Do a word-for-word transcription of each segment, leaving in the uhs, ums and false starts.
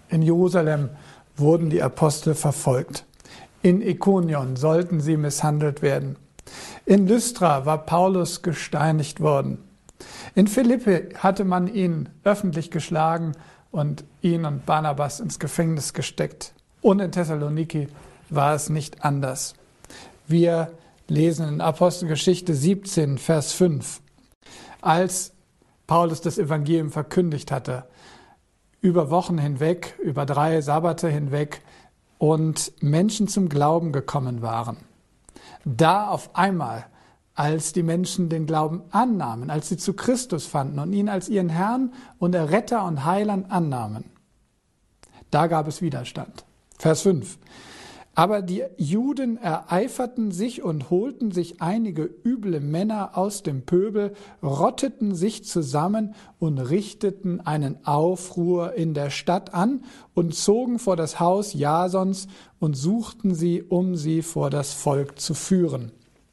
In Jerusalem wurden die Apostel verfolgt. In Ikonion sollten sie misshandelt werden. In Lystra war Paulus gesteinigt worden. In Philippi hatte man ihn öffentlich geschlagen und ihn und Barnabas ins Gefängnis gesteckt. Und in Thessaloniki war es nicht anders. Wir lesen in Apostelgeschichte siebzehn, Vers fünf. Als Paulus das Evangelium verkündigt hatte, über Wochen hinweg, über drei Sabbate hinweg, und Menschen zum Glauben gekommen waren. Da auf einmal, als die Menschen den Glauben annahmen, als sie zu Christus fanden und ihn als ihren Herrn und Erretter und Heiland annahmen, da gab es Widerstand. Vers fünf. Aber die Juden ereiferten sich und holten sich einige üble Männer aus dem Pöbel, rotteten sich zusammen und richteten einen Aufruhr in der Stadt an und zogen vor das Haus Jasons und suchten sie, um sie vor das Volk zu führen.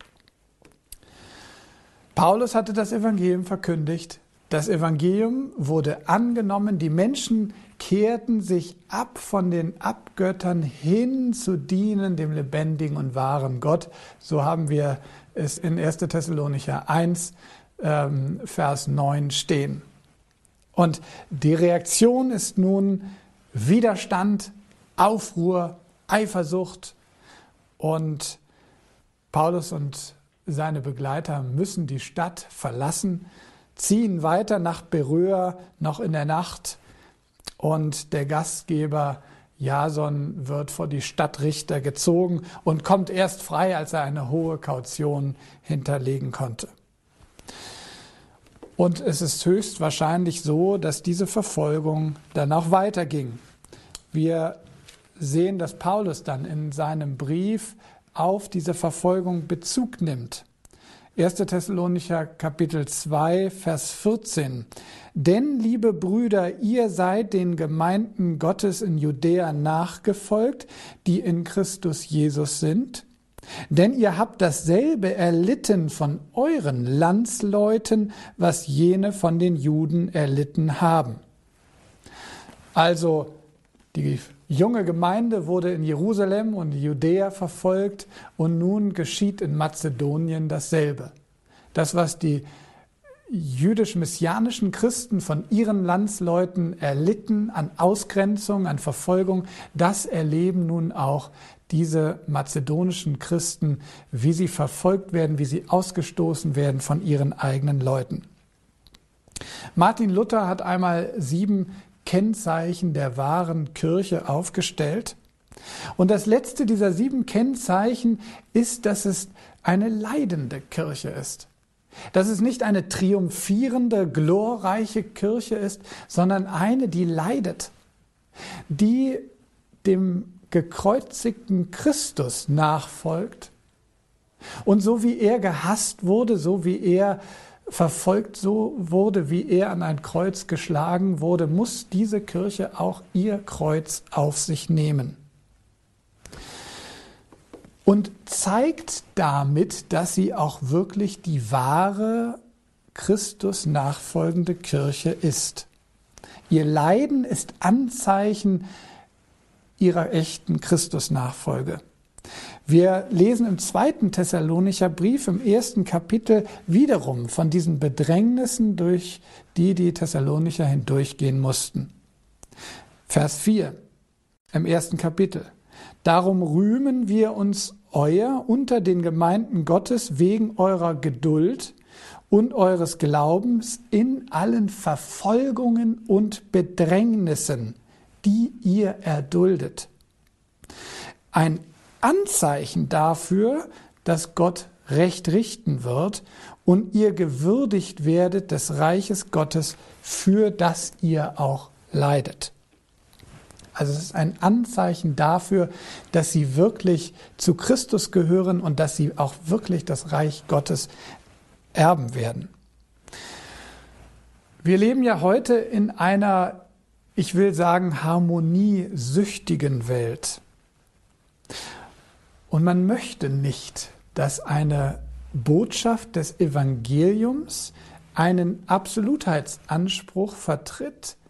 Paulus hatte das Evangelium verkündigt. Das Evangelium wurde angenommen. Die Menschen kehrten sich ab von den Abgöttern hin zu dienen dem lebendigen und wahren Gott. So haben wir es in erster Thessalonicher eins, ähm, Vers neun stehen. Und die Reaktion ist nun Widerstand, Aufruhr, Eifersucht. Und Paulus und seine Begleiter müssen die Stadt verlassen, ziehen weiter nach Beröa noch in der Nacht. Und der Gastgeber Jason wird vor die Stadtrichter gezogen und kommt erst frei, als er eine hohe Kaution hinterlegen konnte. Und es ist höchstwahrscheinlich so, dass diese Verfolgung dann auch weiterging. Wir sehen, dass Paulus dann in seinem Brief auf diese Verfolgung Bezug nimmt. erster Thessalonicher Kapitel zwei, Vers vierzehn. Denn, liebe Brüder, ihr seid den Gemeinden Gottes in Judäa nachgefolgt, die in Christus Jesus sind. Denn ihr habt dasselbe erlitten von euren Landsleuten, was jene von den Juden erlitten haben. Also, die junge Gemeinde wurde in Jerusalem und Judäa verfolgt und nun geschieht in Mazedonien dasselbe. Das, was die jüdisch-messianischen Christen von ihren Landsleuten erlitten an Ausgrenzung, an Verfolgung, das erleben nun auch diese mazedonischen Christen, wie sie verfolgt werden, wie sie ausgestoßen werden von ihren eigenen Leuten. Martin Luther hat einmal sieben Kennzeichen der wahren Kirche aufgestellt. Und das letzte dieser sieben Kennzeichen ist, dass es eine leidende Kirche ist. Dass es nicht eine triumphierende, glorreiche Kirche ist, sondern eine, die leidet, die dem gekreuzigten Christus nachfolgt. Und so wie er gehasst wurde, so wie er verfolgt so wurde, wie er an ein Kreuz geschlagen wurde, muss diese Kirche auch ihr Kreuz auf sich nehmen. Und zeigt damit, dass sie auch wirklich die wahre Christus nachfolgende Kirche ist. Ihr Leiden ist Anzeichen ihrer echten Christusnachfolge. Wir lesen im zweiten Thessalonicher Brief im ersten Kapitel wiederum von diesen Bedrängnissen, durch die die Thessalonicher hindurchgehen mussten. Vers vier im ersten Kapitel. Darum rühmen wir uns euer unter den Gemeinden Gottes wegen eurer Geduld und eures Glaubens in allen Verfolgungen und Bedrängnissen, die ihr erduldet. Ein Anzeichen dafür, dass Gott Recht richten wird und ihr gewürdigt werdet des Reiches Gottes, für das ihr auch leidet. Also es ist ein Anzeichen dafür, dass sie wirklich zu Christus gehören und dass sie auch wirklich das Reich Gottes erben werden. Wir leben ja heute in einer, ich will sagen, harmoniesüchtigen Welt. Und man möchte nicht, dass eine Botschaft des Evangeliums einen Absolutheitsanspruch vertritt,